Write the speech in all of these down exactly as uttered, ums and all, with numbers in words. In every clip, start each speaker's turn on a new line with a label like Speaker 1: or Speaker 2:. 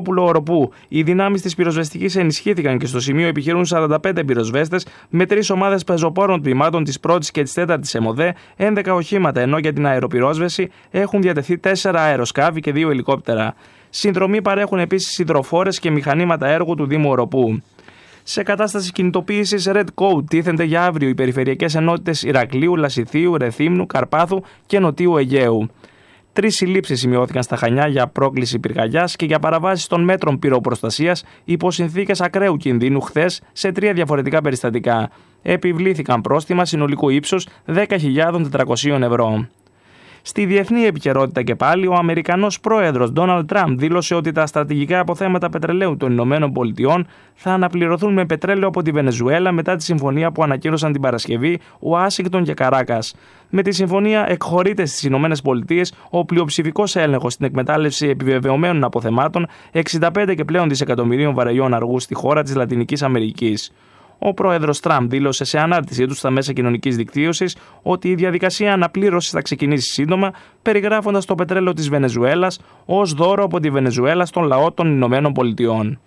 Speaker 1: Βελόπουλο Οροπού. Οι δυνάμεις της πυροσβεστικής ενισχύθηκαν και στο σημείο επιχειρούν σαράντα πέντε πυροσβέστες με τρεις ομάδες πεζοπόρων τμήματων της πρώτης και της τέταρτης ΕΜΟΔΕ, έντεκα οχήματα, ενώ για την αεροπυρόσβεση έχουν διατεθεί τέσσερα αεροσκάφη και δύο ελικόπτερα. Συνδρομή παρέχουν επίσης υδροφόρες και μηχανήματα έργου του Δήμου Οροπού. Σε κατάσταση κινητοποίησης Red Code τίθενται για αύριο οι περιφερειακές ενότητες Ηρακλείου, Λασιθίου, Ρεθύμνου, Καρπάθου και Νοτίου Αιγαίου. Τρεις συλλήψεις σημειώθηκαν στα Χανιά για πρόκληση πυρκαγιάς και για παραβάσεις των μέτρων πυροπροστασίας υπό συνθήκες ακραίου κινδύνου χθες σε τρία διαφορετικά περιστατικά. Επιβλήθηκαν πρόστιμα συνολικού ύψους δέκα χιλιάδες τετρακόσια ευρώ. Στη διεθνή επικαιρότητα και πάλι, ο Αμερικανός πρόεδρος Ντόναλντ Τραμπ δήλωσε ότι τα στρατηγικά αποθέματα πετρελαίου των Ηνωμένων Πολιτειών θα αναπληρωθούν με πετρέλαιο από τη Βενεζουέλα μετά τη συμφωνία που ανακοίνωσαν την Παρασκευή Ουάσιγκτον και Καράκας. Με τη συμφωνία εκχωρείται στις Ηνωμένες Πολιτείες ο πλειοψηφικός έλεγχος στην εκμετάλλευση επιβεβαιωμένων αποθεμάτων εξήντα πέντε και πλέον δισεκατομμυρίων βαρελιών αργού στη χώρα της Λατινικής Αμερικής. Ο πρόεδρος Τραμπ δήλωσε σε ανάρτησή του στα μέσα κοινωνικής δικτύωσης ότι η διαδικασία αναπλήρωσης θα ξεκινήσει σύντομα, περιγράφοντας το πετρέλαιο της Βενεζουέλας ως δώρο από τη Βενεζουέλα στον λαό των Ηνωμένων Πολιτειών.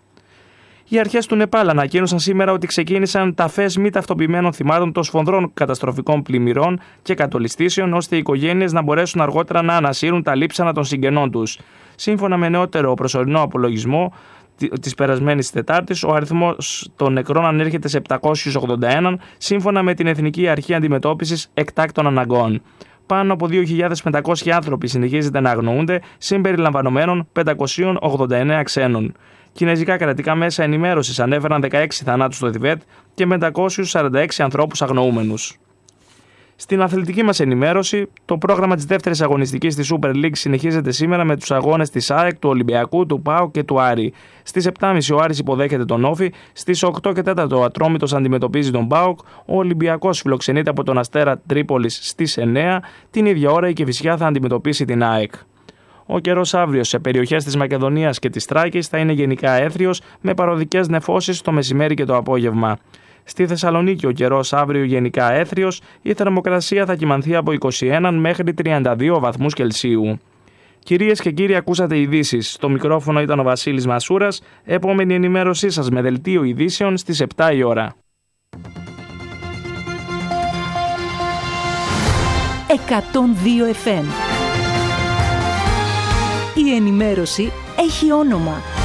Speaker 1: Οι αρχές του Νεπάλ ανακοίνωσαν σήμερα ότι ξεκίνησαν ταφές μη ταυτοποιημένων θυμάτων των σφοδρών καταστροφικών πλημμυρών και κατολιστήσεων, ώστε οι οικογένειες να μπορέσουν αργότερα να ανασύρουν τα λείψανα των συγγενών τους. Σύμφωνα με νεότερο προσωρινό απολογισμό της περασμένης Τετάρτης, ο αριθμός των νεκρών ανέρχεται σε επτακόσιους ογδόντα ένα, σύμφωνα με την Εθνική Αρχή Αντιμετώπισης Εκτάκτων Αναγκών. Πάνω από δύο χιλιάδες πεντακόσιοι άνθρωποι συνεχίζεται να αγνοούνται, συμπεριλαμβανομένων πεντακόσιους ογδόντα εννέα ξένων. Κινέζικα κρατικά μέσα ενημέρωσης ανέφεραν δεκαέξι θανάτους στο Θιβέτ και πεντακόσιους σαράντα έξι ανθρώπους αγνοούμενους. Στην αθλητική μας ενημέρωση, το πρόγραμμα της δεύτερης αγωνιστικής της Super League συνεχίζεται σήμερα με τους αγώνες της ΑΕΚ, του Ολυμπιακού, του ΠΑΟΚ και του Άρη. Στις επτά και μισή ο Άρης υποδέχεται τον Όφη, στις οκτώ και τέσσερα ο Ατρόμητος αντιμετωπίζει τον ΠΑΟΚ, ο Ολυμπιακός φιλοξενείται από τον Αστέρα Τρίπολης στις εννέα, την ίδια ώρα η Κηφισιά θα αντιμετωπίσει την ΑΕΚ. Ο καιρός αύριο σε περιοχές της Μακεδονίας και της Θράκης θα είναι γενικά έθριος με παροδικές νεφώσεις το μεσημέρι και το απόγευμα. Στη Θεσσαλονίκη ο καιρός αύριο γενικά έθριος, η θερμοκρασία θα κυμανθεί από είκοσι ένα μέχρι τριάντα δύο βαθμούς Κελσίου. Κυρίες και κύριοι, ακούσατε ειδήσεις. Στο μικρόφωνο ήταν ο Βασίλης Μασούρας. Επόμενη ενημέρωσή σας με δελτίο ειδήσεων στις επτά η ώρα.
Speaker 2: εκατόν δύο εφ εμ. Η ενημέρωση έχει όνομα.